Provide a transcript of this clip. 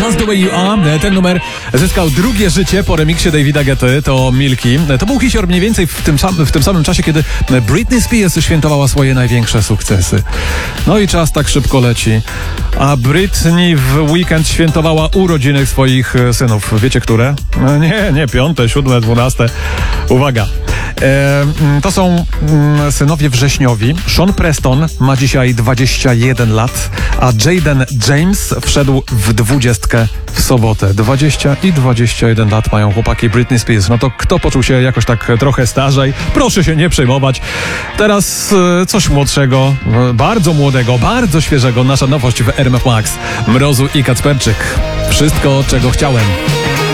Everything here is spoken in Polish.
Just the Way You Are. Ten numer zyskał drugie życie po remiksie Davida Guetty, to Milky. To był hicior mniej więcej w tym samym czasie, kiedy Britney Spears świętowała swoje największe sukcesy. No i czas tak szybko leci. A Britney w weekend świętowała urodziny swoich synów. Wiecie, które? Nie, 5., 7., 12. Uwaga. To są synowie wrześniowi. Sean Preston ma dzisiaj 21 lat, a Jaden James wszedł w 20 w sobotę. 20 i 21 lat mają chłopaki Britney Spears. No to kto poczuł się jakoś tak trochę starzej? Proszę się nie przejmować. Teraz coś młodszego, bardzo młodego, bardzo świeżego. Nasza nowość w RMF Max. Mrozu i Kacperczyk. Wszystko, czego chciałem.